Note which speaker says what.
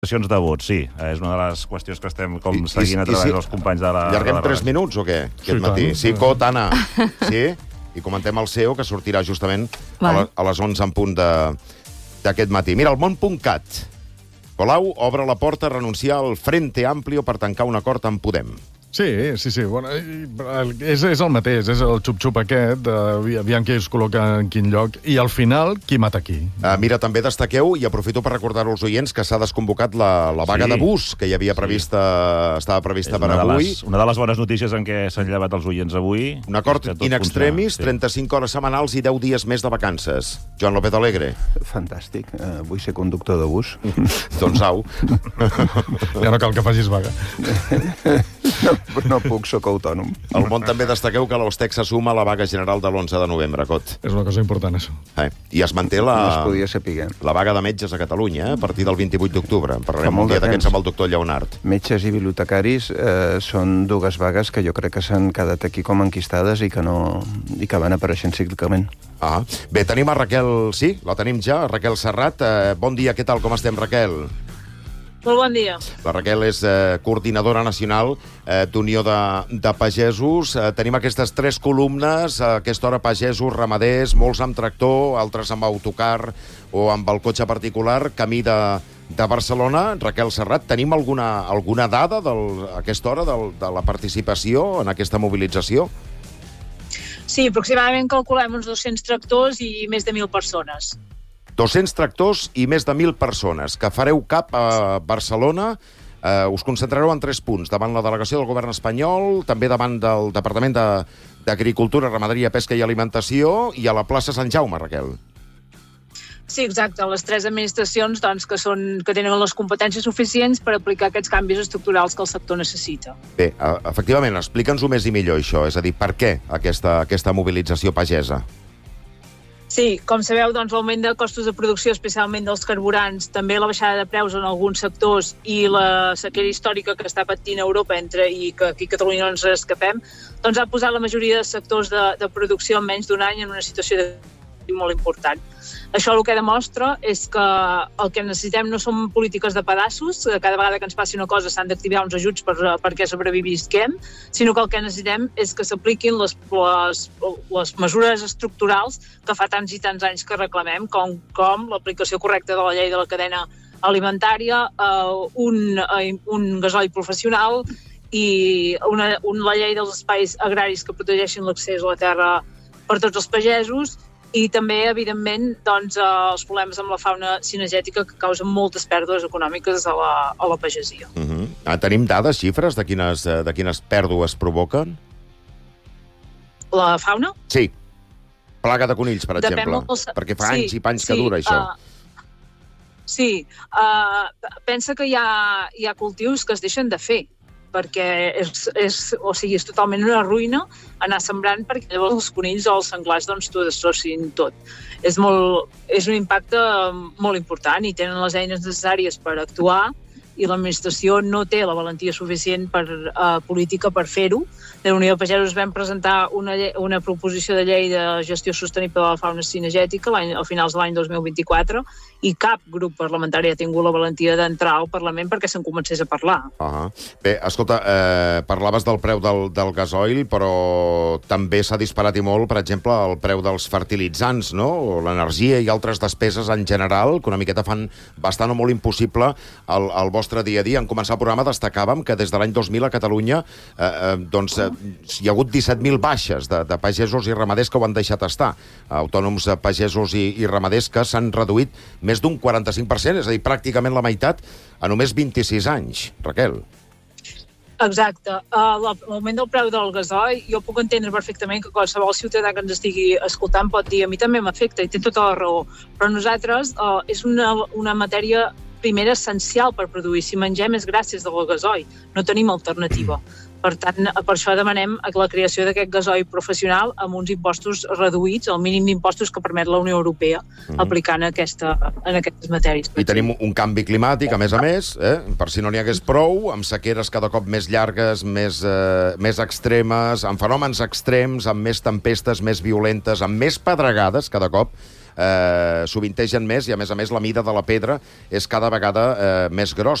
Speaker 1: Sessions de vot, sí. És una de les qüestions que estem seguint a través dels companys de la...
Speaker 2: Llarguem 3 minuts o què, aquest matí? Sí, Cot, Anna. Sí? I comentem el CEO, que sortirà justament a les 11 en punt d'aquest matí. Mira, el món.cat. Colau obre la porta a renunciar al Frente Amplio per tancar un acord amb Podem.
Speaker 3: Sí. Bueno, és el mateix, és el xup-xup aquest, aviam qui es col·loca en quin lloc, i al final, qui mata qui.
Speaker 2: Mira, també destaqueu, i aprofito per recordar-ho als oients, que s'ha desconvocat la vaga de bus, que hi havia estava prevista per avui.
Speaker 1: Una de les bones notícies en què s'han llevat els oients avui.
Speaker 2: Un acord in extremis, 35 hores setmanals i 10 dies més de vacances. Joan López Alegre.
Speaker 4: Fantàstic. Vull ser conductor de bus.
Speaker 2: Doncs au.
Speaker 3: Ja no cal que facis vaga.
Speaker 4: No puc, sóc autònom.
Speaker 2: Al món també destaqueu que l'Ostec se suma a la vaga general de l'11 de novembre, Cot.
Speaker 3: És una cosa important, això.
Speaker 2: I es manté
Speaker 4: No es podia saber.
Speaker 2: la vaga de metges a Catalunya, a partir del 28 d'octubre. Parlarem un dia d'aquests amb el doctor Lleonard.
Speaker 4: Metges i bibliotecaris són dues vagues que jo crec que s'han quedat aquí com enquistades i que van apareixent cíclicament.
Speaker 2: Bé, tenim a Raquel, sí, la tenim ja, Raquel Serrat. Bon dia, què tal, com estem, Raquel?
Speaker 5: Molt bon dia.
Speaker 2: La Raquel és coordinadora nacional d'Unió de Pagesos. Tenim aquestes 3 columnes, a aquesta hora pagesos, ramaders, molts amb tractor, altres amb autocar o amb el cotxe particular, camí de Barcelona. Raquel Serrat, tenim alguna dada a aquesta hora de la participació en aquesta mobilització?
Speaker 5: Sí, aproximadament calculem uns 200 tractors i més de 1.000 persones.
Speaker 2: 200 tractors i més de 1.000 persones, que fareu cap a Barcelona. Us concentrareu en 3 punts, davant la delegació del govern espanyol, també davant del Departament d'Agricultura, Ramaderia, Pesca i Alimentació, i a la plaça Sant Jaume, Raquel.
Speaker 5: Sí, exacte. Les 3 administracions que tenen les competències suficients per aplicar aquests canvis estructurals que el sector necessita.
Speaker 2: Bé, efectivament, explica'ns-ho més i millor, això. És a dir, per què aquesta mobilització pagesa?
Speaker 5: Sí, com sabeu, l'augment de costos de producció, especialment dels carburants, també la baixada de preus en alguns sectors i la sequera històrica que està patint Europa i que aquí a Catalunya no ens escapem, doncs ha posat la majoria de sectors de producció en menys d'un any en una situació molt important. Això el que demostra és que el que necessitem no són polítiques de pedaços, que cada vegada que ens passi una cosa s'han d'activar uns ajuts perquè sobrevisquem, sinó que el que necessitem és que s'apliquin les mesures estructurals que fa tants i tants anys que reclamem, com l'aplicació correcta de la llei de la cadena alimentària, un gasoil professional i la llei dels espais agraris que protegeixin l'accés a la terra per tots els pagesos, i també, evidentment, els problemes amb la fauna cinegètica que causen moltes pèrdues econòmiques a la pagesia.
Speaker 2: Tenim dades, xifres, de quines pèrdues provoquen?
Speaker 5: La fauna?
Speaker 2: Sí. Plaga de conills, per exemple. Perquè fa anys i panys que dura, això.
Speaker 5: Sí. Pensa que hi ha cultius que es deixen de fer, perquè és totalment una ruïna anar sembrant perquè llavors els conills o els senglars t'ho destrossin tot. És un impacte molt important i tenen les eines necessàries per actuar i l'administració no té la valentia suficient política per fer-ho. De Unió de Pagesos vam presentar una proposició de llei de gestió sostenible de la fauna cinegètica a finals de l'any 2024 i cap grup parlamentari ha tingut la valentia d'entrar al Parlament perquè se'n comencés a parlar.
Speaker 2: Bé, escolta, parlaves del preu del gasoil, però també s'ha disparat i molt, per exemple, el preu dels fertilitzants, no? L'energia i altres despeses en general, que una miqueta fan bastant o molt impossible el vostre dia a dia. En començar el programa destacàvem que des de l'any 2000 a Catalunya hi ha hagut 17.000 baixes de pagesos i ramaders que ho han deixat estar. Autònoms pagesos i ramaders que s'han reduït més d'un 45%, és a dir, pràcticament la meitat a només 26 anys. Raquel.
Speaker 5: Exacte. L'augment del preu del gasoil, jo puc entendre perfectament que qualsevol ciutadà que ens estigui escoltant pot dir a mi també m'afecta i té tota la raó, però nosaltres és una matèria primera essencial per produir. Si mengem és gràcies al gasoil, no tenim alternativa. Per tant, per això demanem la creació d'aquest gasoil professional amb uns impostos reduïts, el mínim d'impostos que permet la Unió Europea aplicar en aquestes matèries.
Speaker 2: I tenim un canvi climàtic, a més, per si no n'hi hagués prou, amb sequeres cada cop més llargues, més extremes, amb fenòmens extrems, amb més tempestes més violentes, amb més pedregades cada cop. sovintegen més i, a més, la mida de la pedra és cada vegada més grossa.